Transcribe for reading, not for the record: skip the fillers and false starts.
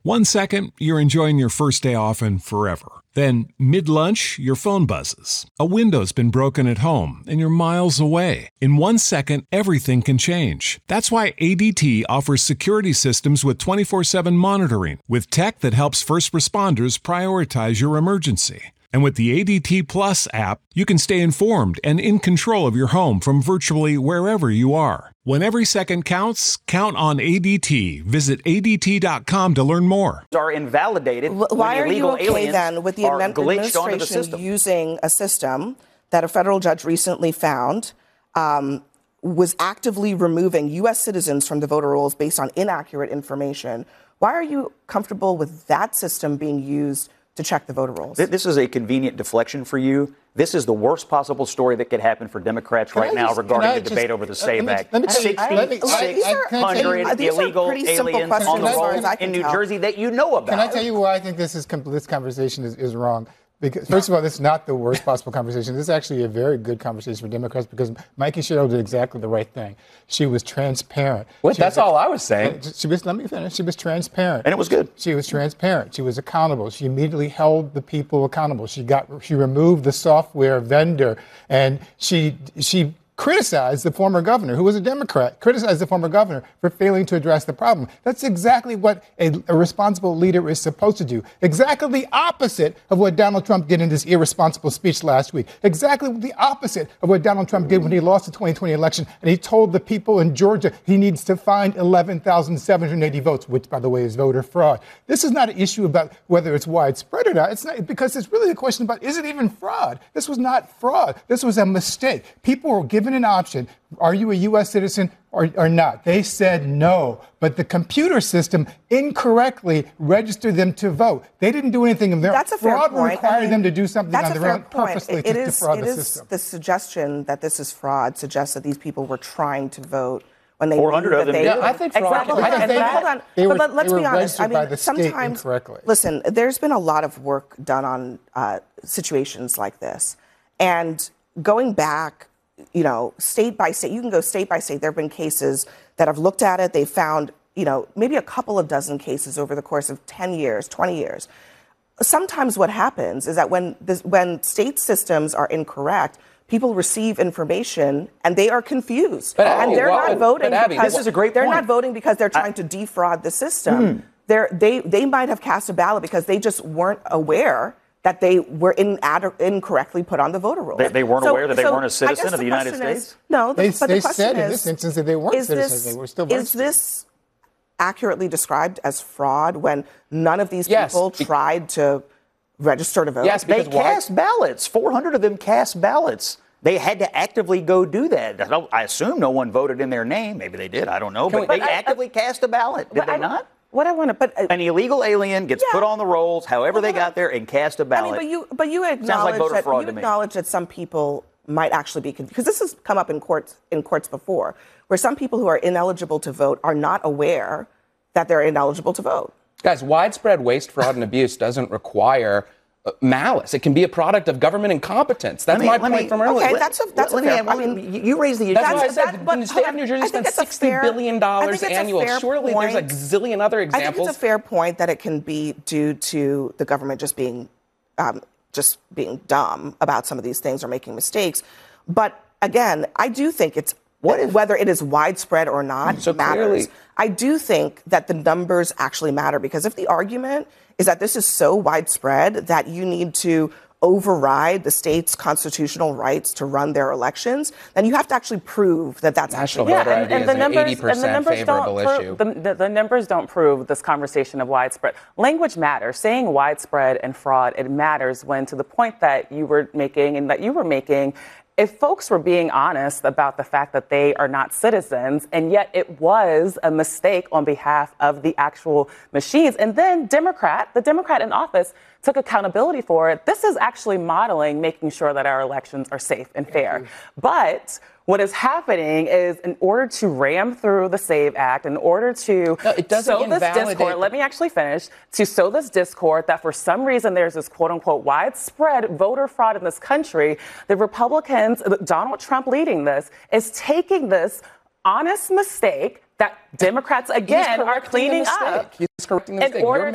1 second, you're enjoying your first day off and forever. Then, mid-lunch, your phone buzzes. A window's been broken at home and you're miles away. In 1 second, everything can change. That's why ADT offers security systems with 24/7 monitoring, with tech that helps first responders prioritize your emergency. And with the ADT Plus app, you can stay informed and in control of your home from virtually wherever you are. When every second counts, count on ADT. Visit ADT.com to learn more. Are invalidated. Why are you okay then with the administration using a system that a federal judge recently found was actively removing U.S. citizens from the voter rolls based on inaccurate information? Why are you comfortable with that system being used to check the voter rolls? This is a convenient deflection for you. This is the worst possible story that could happen for Democrats right now regarding the debate over the SAVE Act. 6,600 illegal aliens on the rolls in New Jersey that you know about. Can I tell you why I think this conversation is wrong? Because, first of all, this is not the worst possible conversation. This is actually a very good conversation for Democrats because Mikey Sherrill did exactly the right thing. She was transparent. That's all I was saying. Let me finish. She was transparent. And it was good. She was transparent. She was accountable. She immediately held the people accountable. She removed the software vendor, and she criticized the former governor, who was a Democrat, criticized the former governor for failing to address the problem. That's exactly what a responsible leader is supposed to do. Exactly the opposite of what Donald Trump did in this irresponsible speech last week. Exactly the opposite of what Donald Trump did when he lost the 2020 election and he told the people in Georgia he needs to find 11,780 votes, which, by the way, is voter fraud. This is not an issue about whether it's widespread or not. It's not, because it's really a question about, is it even fraud? This was not fraud. This was a mistake. People were given an option. Are you a U.S. citizen or not? They said no. But the computer system incorrectly registered them to vote. They didn't do anything of their own. That's a fair point. Fraud required them to do something on their own purposely to defraud the system. The suggestion that this is fraud suggests that these people were trying to vote when they 400 of them. I think fraud. Exactly. Hold on. But let's be honest. I mean, sometimes, incorrectly. Listen, there's been a lot of work done on situations like this. And going back, state by state, you can go state by state. There have been cases that have looked at it. They found, maybe a couple of dozen cases over the course of 10 years, 20 years. Sometimes what happens is that when state systems are incorrect, people receive information and they are confused. And they're not voting because this is a great they're point. not voting because they're trying to defraud the system. They might have cast a ballot because they just weren't aware that they were incorrectly put on the voter roll. They weren't aware that they weren't a citizen of the United States? No, they but the question said is, in this instance that they weren't citizens. They were still registered. Is this accurately described as fraud when none of these people tried to register to vote? Yes, they cast ballots. 400 of them cast ballots. They had to actively go do that. I assume no one voted in their name. Maybe they did. I don't know. But they actively cast a ballot. Did they not? An illegal alien gets put on the rolls, however they got there, and cast a ballot. I mean, but you acknowledge that some people might actually be confused, because this has come up in courts before, where some people who are ineligible to vote are not aware that they're ineligible to vote. Guys, widespread waste, fraud, and abuse doesn't require malice. It can be a product of government incompetence. That's my point from earlier. Okay, that's a fair point. I mean, you raised the issue. That's why I said the state of New Jersey spends $60 billion annually. Surely there's a zillion other examples. I think it's a fair point that it can be due to the government just being dumb about some of these things or making mistakes. But again, I do think it's whether it is widespread or not matters. Clearly. I do think that the numbers actually matter, because if the argument is that this is so widespread that you need to override the state's constitutional rights to run their elections, then you have to actually prove that that's National voter ID is an 80% favorable issue. The numbers don't prove this conversation of widespread. Language matters. Saying widespread and fraud, it matters when, to the point that you were making and that you were making, if folks were being honest about the fact that they are not citizens, and yet it was a mistake on behalf of the actual machines, and then the Democrat in office took accountability for it, this is actually modeling making sure that our elections are safe and fair. But what is happening is, in order to ram through the SAVE Act, in order to sow this discord, let me actually finish, to sow this discord that for some reason there's this quote unquote widespread voter fraud in this country, the Republicans, Donald Trump leading this, is taking this honest mistake that Democrats, again, are cleaning up He's correcting the mistake. in order